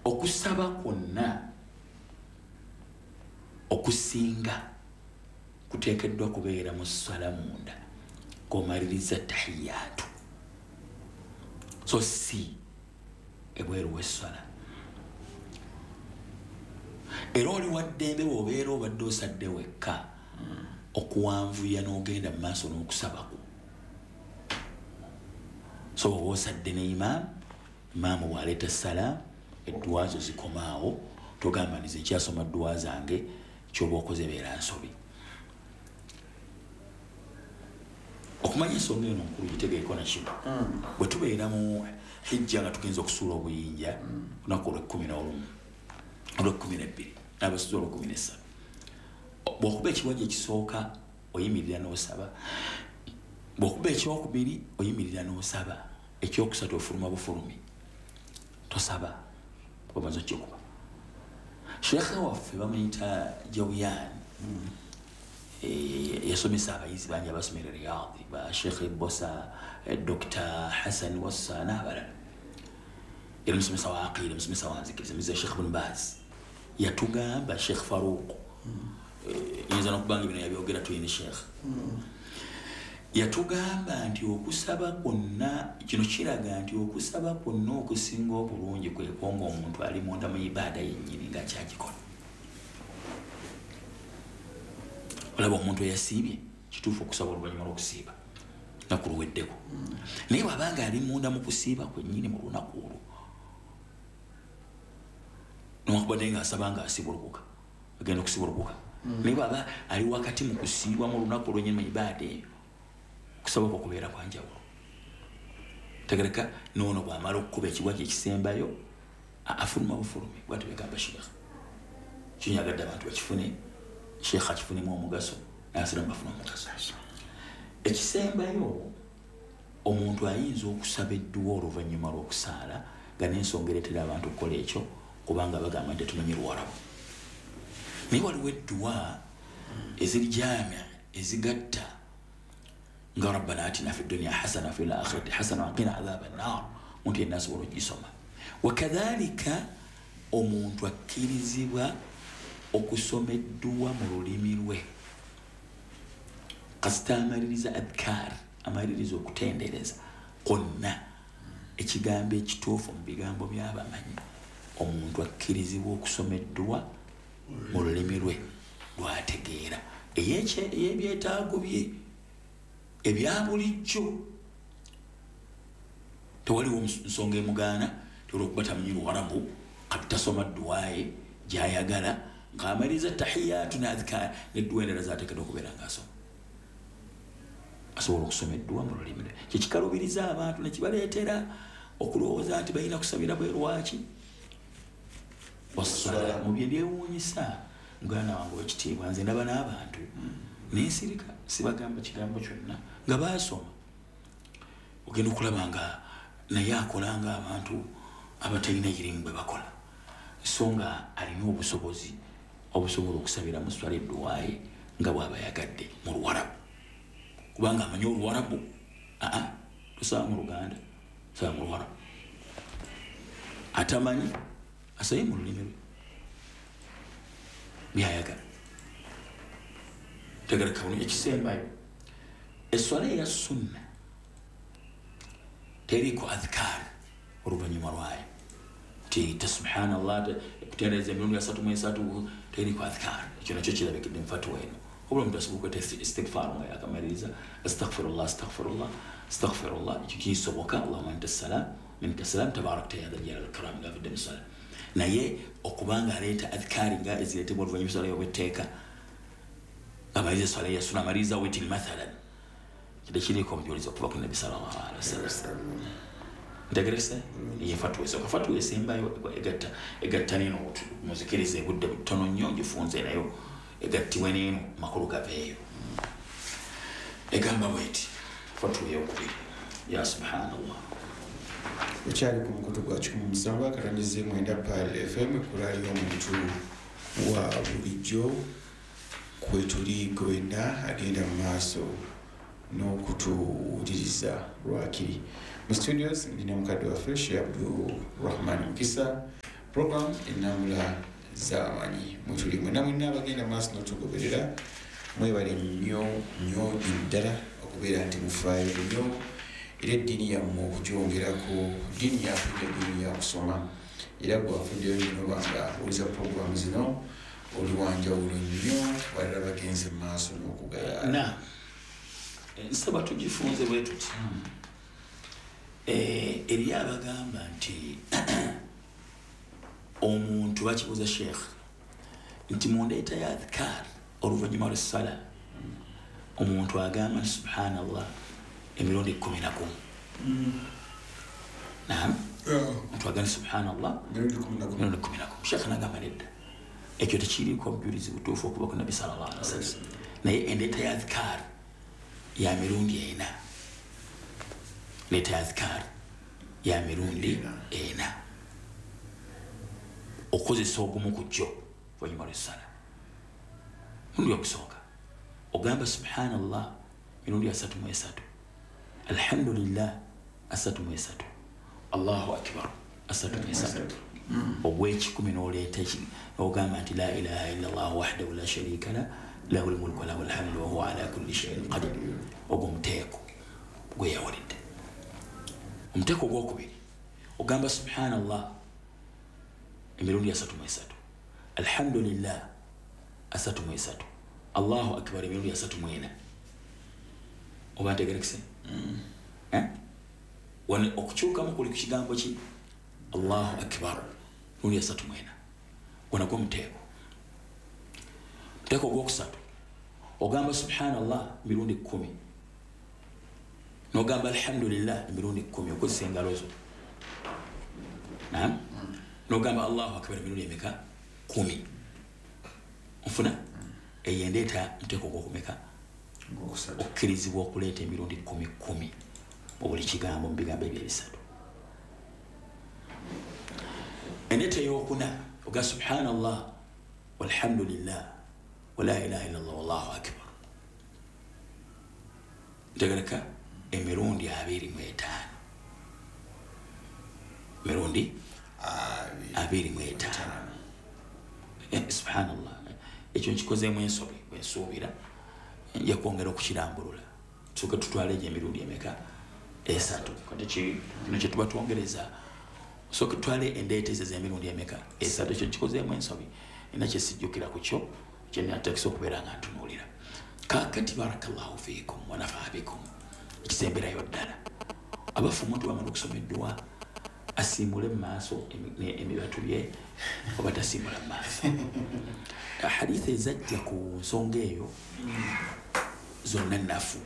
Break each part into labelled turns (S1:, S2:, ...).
S1: okusaba kwonna okusinga kuteekeddwa kubeera mu ssala munda ng'omaliriza tahiyatu, so si ebweru w'essala. Era oli waddembe bw'obeera obadde osadde wekka okuwanvuya n'ogenda mu maaso n'okusabako. So oba osadde ne imaamu bw'aleeta salaamu, edduwa zo zikomaawo, togamba nze nkyasoma dduwa zange, ky'oba okoze beera nsobi. Okumanya ensonga eno nkulu gitegeeko nakino. Bwe tubeera mu hijja nga tugenza okusuula obuyinja lunaku olw'11 olw'12 n'abasuula olw'13, bw'okuba ekiwajja ekisooka oyimirira n'osaba, bw'okuba ekyokubiri oyimirira n'osaba, ekyokusatu ofuluma bufulumi tosaba omaze okikuba. Sheekha waffe bamuyita Jawiyani, yasomesa abayizi bangi abasomera Riyadh, ba Sheekh Bosa, Dr. Hassan Wassa n'abalala. Yali musomesa wa aqida, musomesa wa nzikiriza, musomesa Sheikh Ibn Baz. Yatugamba Sheikh Faruq, yinza n'okubanga bino yabyogera tuyine Sheikh. Yatugamba nti okusaba kwonna, kino kiraga nti okusaba kwonna okusinga obulungi kwe kwonga omuntu ali munda mu ibaada yennyini ng'akyagikola. Olaba omuntu eyasiibye kituufu okusaba oluvannyuma lw'okusiiba lunaku luweddeko, naye bw'abanga ali munda mu kusiiba kwennyini mu lunaku olwo, newankubadde ng'asaba ng'asibulukuka, agenda okusibulukuka, naye bw'aba ali wakati mu kusiiba mu lunaku olwennyini mu ibaada eyo, kusaba kwo kubeera kwa njawulo. Tegereka n'ono bw'amala okukuba ekiwajja ekisembayo afuluma bufulumi, bw'ati begamba Sheikh. Kinyagadde abantu bakifune, Sheikh akifunemu omugaso, n'asiramu bafuna omugaso. Ekisembayo omuntu ayinza okusaba edduwa oluvannyuma lw'okusaala nga n'ensonga ereetera abantu okukola ekyo kubanga bagamba nti tumanyi Luwarabu. Naye waliwo edduwa eziri jaami ezigatta nga rabbana atina fi dunya hasana fi l-akhirati hasana wa qina adhaba an-nar, omuntu yenna asobola ogisoma. Wakadhalika omuntu akkirizibwa okusoma edduwa mu lulimi lwe kasita amaliriza adhkar, amaliriza okutendereza kwonna ekigambo ekituufu mu bigambo by'abamanyi, omuntu akkirizibwa okusoma edduwa mu lulimi lwe lw'ategeera ey'ebyetaago bye ebya bulijjo. Tewaliwo nsonga emugaana olw'okuba tamanyi Luwarabu kati tasoma dduwa ye gy'ayagala ng'amaliriza tahiyatu n'adhkar n'edduwa endala z'ateekeddwa okubeera ng'asoma. Asobola okusoma edduwa mu lulimi lwe. Kye kikalubiriza abantu ne kibaleetera okulowooza nti balina kusabira bweru waki wassala. Mu bye byewuunyisa muganda wange w'ekitiibwa, nze ndaba n'abantu n'ensirika, sibagamba kigambo kyonna nga baasoma, ogenda okulaba nga naye akola ng'abantu abatalina irimu bwe bakola, so nga alina obusobozi obusobola okusabira mu swala edduwa ye nga bw'aba yagadde mu Luwarabu, kubanga amanyi Oluwarabu. Tusaba mu Luganda, tusaba mu Luwarabu. Atamanyi asabe mu lulimi lwe byayagala. Tegereka bulungi ekisembayo, esswala eya sunna teriko adhkar oluvannyuma lwayo, tiyita subhanallah kutendereza emirundi 33 teriko adhkar. Ekyo nakyo kirabikidde mu fatwa eno. Obula omuntu asobola okweta istighfar nga yakamaliriza astaghfirullah astaghfirullah astaghfirullah, ekyo kisoboka. Allahumma anta salam minka salam tabarakta ya dhal jalali wal ikram nga avudde mu ssala. Naye okubanga aleeta adhkari nga ezireetebwa oluvannyuma ssala y'obwetteeka, amaliriza esswala ya sunna, amaliriza witiri mathalan, kide kiriko obujulizi okuva ku Nabi sallallahu alaihi wasallam. Ntegerese ye fatwa ezo. Fatwa esembayo egatta n'eno muzikirize budde butono nnyo ngifunze nayo egattibwe n'eno makulu gaveeyo. Egamba bweti fatwa ey'okubiri ya subhanallah.
S2: Ukyali ku mukutu gwa 17 akatandize 9 FM kulayo omuntu wa bulijjo kwetuli gwenda agenda mu maaso n'okutuwuliriza lwakiri. Mu studios ndina mukadde waffe Sheikh Abdul Rahman Mukisa, program enambula z'abamanyi mutuli mwena mwenna abagenda maaso n'otugoberera mwebale nnyo ddala okubeera nti mufaayo nnyo era eddiini yammwe okugyongerako ddiini yafudde eddiini yakusoma era gwafuddeyo nnyo banga oliza programu zino oliwanjawulo nnyo balala bagenze mu maaso n'okugaya
S1: nsaba tugifunze bwe tuti eri abagamba nti omuntu bakibuuza sheekh nti mundeeta ya adhkar oluvannyuma lw'essala omuntu agamba subhanallah emirundi 11 naam omuntu agamba subhanallah emirundi 11 sheekh nagamba nedda ekyo tekiriiko obujulizi butuufu okuva ku nabbi sallallahu alaihi wasallam naye endeeta ya adhkar ya mirundi 4 ndeeta ya adhkar ya mirundi 4 okozesa ogumu ku jjo oluvannyuma lw'essala mundi okusooka ogamba subhanallah mirundi 33 alhamdulillah 33 allahu akbar 33 ogw'ekikumi n'oleeta ogamba nti la ilaha illa allah wahdahu la sharika la lahu lmulku wa lahu alhamdu wa huwa ala kulli shay'in qadir ogwo muteeko gweyawulidde omuteeko ogwokubiri ogamba subhanallah emirundi 33 alhamdulillah 33 allahu akbar emirundi 34 oba ntegerekese wano okukyukamu kuli ku kigambo ki allahu akbar emirundi 34 gwanagwo muteeko muteeko ogwokusatu ogamba subhanallah emirundi 10 n'ogamba alhamdulillah emirundi 10 okozesa engalo zo naam n'ogamba allahu akbar emirundi emeka 10 nfuna eyo endeeta muteeko ogwokumeka okkirizibwa okuleeta emirundi 10 mu buli kigambo mu bigambo ebyo ebisatu endeeta ey'okuna oga subhanallah walhamdulillah wala ilaha illa allah wallahu akbar ntegereka emirundi 25 emirundi 25 subhanallah ekyo nkikozeemu ensobi bwensuubira nja kwongera okukirambulula tusooke tutwale egyo emirundi emeka 3 kati kino kyetuba twongereza sooke tutwale endeeta ezo z'emirundi emeka 3 ekyo nkikozeemu ensobi era kyesijjukira ku kyo kyenatekisa okubeera nga ntunuulira kakati barakallahu fiikum wa nafaa bikum ekisemberayo ddala abafu omuntu bamala okusoma edduwa asiimule mu maaso emibatu bye oba tasiimula mu maaso haditha ezajja ku nsonga eyo zonna nnafu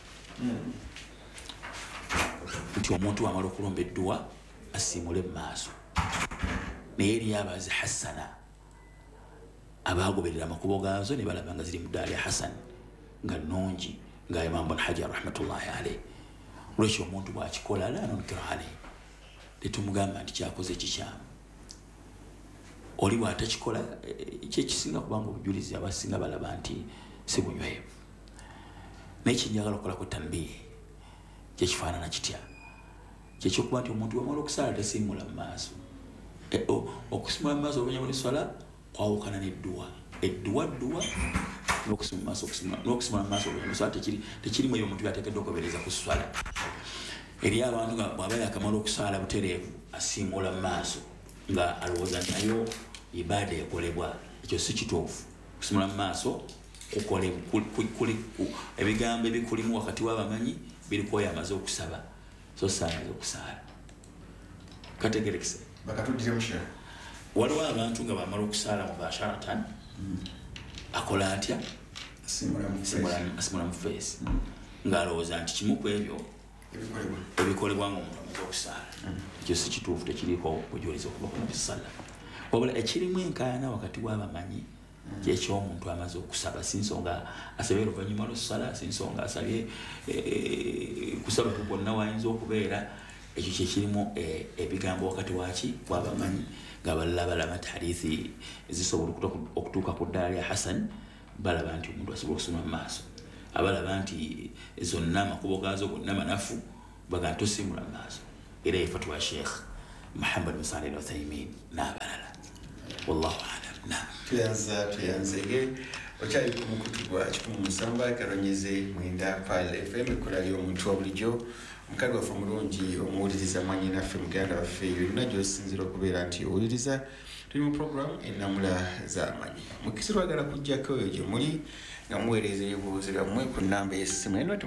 S1: nti omuntu wamala okulomba edduwa asiimule mu maaso naye eriyo abazi hasana abagoberera amakubo gaazo ne balaba nga ziri mu ddaali hasan nga nnungi nga Imam Ibn Hajar rahmatullahi alayhi lwekyo omuntu bw'akikola la nunkiru alayhi tetumugamba nti kyakoze kikyamu oli bw'atakikola kyekisinga kubanga obujulizi abasinga balaba nti si bunywevu naye kyenjagala okukola ku tanbihi kyekifaanana kitya kyekyokuba nti omuntu wamala okusala tasiimula mu maaso okusimula mu maaso oluvannyuma lw'essala kwawukana n'edduwa n'okusima mu maaso n'okusimula mu maaso oluvannyuma lw'essala tekirimu eyo omuntu byateekeddwa okubeereza ku ssala eri abantu nga bw'aba yakamala okusaala butereevu asiimula mu maaso nga alowooza nti nayo ibaada ekolebwa ekyo si kituufu okusimula mu maaso ebigambo ebikulimu wakati w'abamanyi biriko oyo amaze okusaba so saamaze okusaala kategerekese waliwo abantu nga bamala okusaala mubasharatan akola atya asimula mu feesi ng'alowooza nti kimu ku ebyo ebikolebwa ng'omuntu amaze okusaala ekyo si kituufu tekiriiko bujulizi okuva ku nabi sallam wabula ekirimu enkaayana wakati w'abamanyi kyekyomuntu amaze okusaba sinsonga asabye oluvannyuma lw'essala sinsonga asabye kusaba kwonna wayinza okubeera ekyo kyekirimu ebigambo wakati waki w'abamanyi nga balala balaba nti hadithi zisobola okutuuka ku ddaala ya hasan balaba nti omuntu asobola okusoma mu maaso abalaba nti zonna amakubo gaazo gonna manafu baga nti tosiimula mu maaso era ye fatwa sheikh Muhammad bin Salih al-Uthaymin n'abalala wallahu a'lam. Naam,
S2: tuyanzege okyali ku mukutu gwa 17 karonyeze mwenda Pal FM kulali omuntu wa bulijjo mukali waffe omulungi omuwuliriza mwanyi naffe muganda waffe yolina gy'osinzira okubeera nti owuliriza. Tuli mu program ennamula z'amanyi. Mukisi lwagala kujjako eyo gye muli nga muweereza ebibuuzo byammwe ku nnamba y'essimu enoti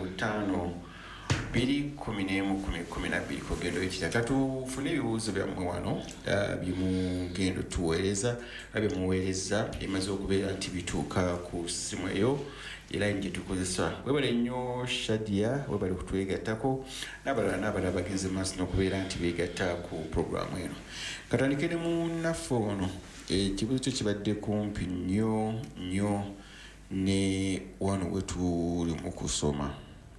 S2: 75 kugendo ekitaka tufune ebibuuzo byammwe wano bye mugendo tuweereza byemuweereza emaze okubeera nti bituuka ku ssimu eyo era gye tukozesa. Webale nnyo Shadia, webale kutwegattako n'abalala bagenze maaso n'okubeera nti beegatta ku programu eno. Katandike ne munnaffe ono ekibuuzo kyo kibadde kumpi nnyo ne wano we tuli mu kusoma.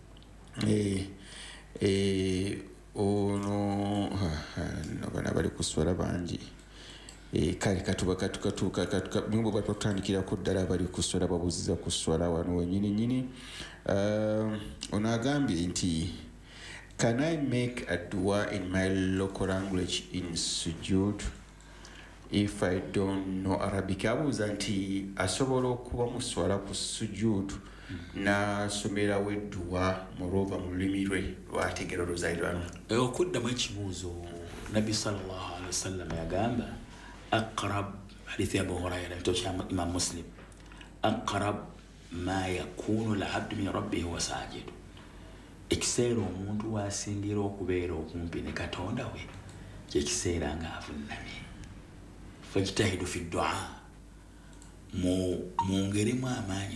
S2: Ono bana bali kuswala bangi kale katuka mwembo batutandikirako ddala bali kuswala babuziza kuswala wano wenyini. Ono agambye nti can I make a dua in my local language in sujud if I don't know Arabic? Abuuza nti asobola okuba muswala ku sujud n'asomera we dua muroba mu lulimi lwe lwategeera oluzaalirwano.
S1: Okuddamu ekibuuzo Nabbi sallallahu alaihi wasallam yagamba aqrab, hadithi ya Abu Hurairah bitosha Imam Muslim, aqrab ma yakunu al-abdu min rabbihi wa sajid, ekiseera omuntu wasingira okubeera okumpi ne Katonda we kyekiseera nga avunnamye. Fajtahidu fi du'a, mu ngerimu amaanyi